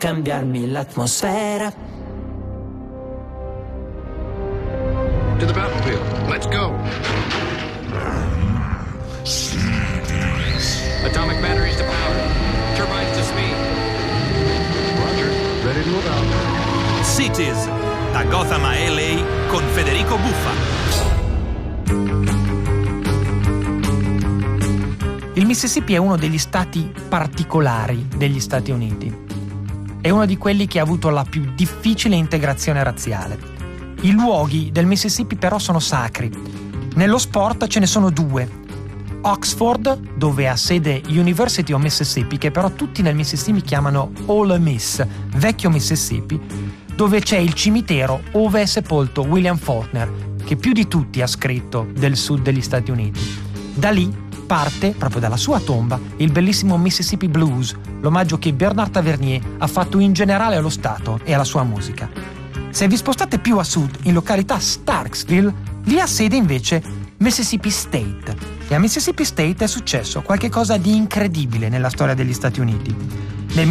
cambiarmi l'atmosfera. To the battlefield. Let's go. Atomic batteries to power. Turbines to speed. Roger. Ready to move out. Cities, da Gotham a LA con Federico Buffa. Il Mississippi è uno degli stati particolari degli Stati Uniti. È uno di quelli che ha avuto la più difficile integrazione razziale. I luoghi del Mississippi però sono sacri. Nello sport ce ne sono due. Oxford, dove ha sede University of Mississippi, che però tutti nel Mississippi chiamano Ole Miss, vecchio Mississippi, dove c'è il cimitero ove è sepolto William Faulkner, che più di tutti ha scritto del sud degli Stati Uniti. Da lì parte, proprio dalla sua tomba, il bellissimo Mississippi Blues, l'omaggio che Bernard Tavernier ha fatto in generale allo Stato e alla sua musica. Se vi spostate più a sud, in località Starksville, lì ha sede invece Mississippi State. E a Mississippi State è successo qualcosa di incredibile nella storia degli Stati Uniti. Nel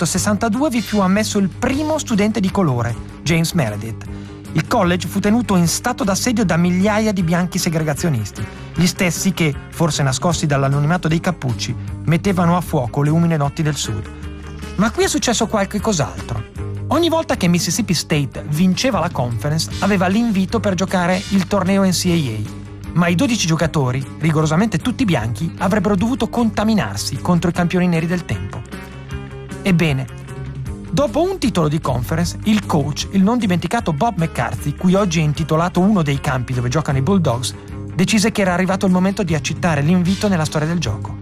1962 vi fu ammesso il primo studente di colore, James Meredith. Il college fu tenuto in stato d'assedio da migliaia di bianchi segregazionisti, gli stessi che, forse nascosti dall'anonimato dei cappucci, mettevano a fuoco le umide notti del sud. Ma qui è successo qualche cos'altro. Ogni volta che Mississippi State vinceva la conference, aveva l'invito per giocare il torneo NCAA, ma i 12 giocatori, rigorosamente tutti bianchi, avrebbero dovuto contaminarsi contro i campioni neri del tempo. Ebbene, dopo un titolo di conference, il coach, il non dimenticato Bob McCarthy, cui oggi è intitolato uno dei campi dove giocano i Bulldogs, decise che era arrivato il momento di accettare l'invito nella storia del gioco.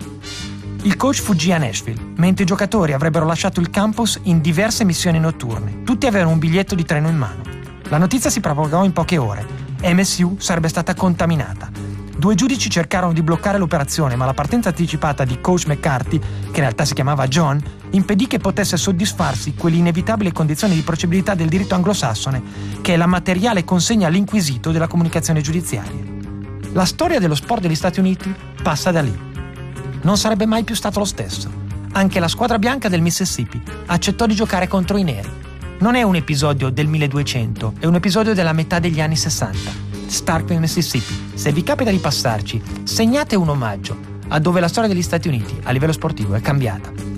Il coach fuggì a Nashville, mentre i giocatori avrebbero lasciato il campus in diverse missioni notturne. Tutti avevano un biglietto di treno in mano. La notizia si propagò in poche ore. MSU sarebbe stata contaminata. 2 giudici cercarono di bloccare l'operazione, ma la partenza anticipata di coach McCarthy, che in realtà si chiamava John, impedì che potesse soddisfarsi quell'inevitabile condizione di procedibilità del diritto anglosassone, che è la materiale consegna all'inquisito della comunicazione giudiziaria. La storia dello sport degli Stati Uniti passa da lì. Non sarebbe mai più stato lo stesso. Anche la squadra bianca del Mississippi accettò di giocare contro i neri. Non è un episodio del 1200, è un episodio della metà degli anni 60. Starkville, Mississippi. Se vi capita di passarci, segnate un omaggio a dove la storia degli Stati Uniti a livello sportivo è cambiata.